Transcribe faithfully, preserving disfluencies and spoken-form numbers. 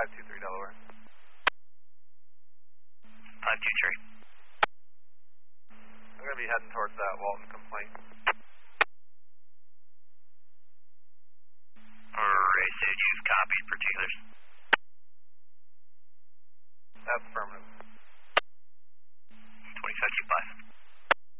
five two three Delaware. five two three. I'm going to be heading towards that Walton complaint. Alright, so you've copied particulars. That's affirmative.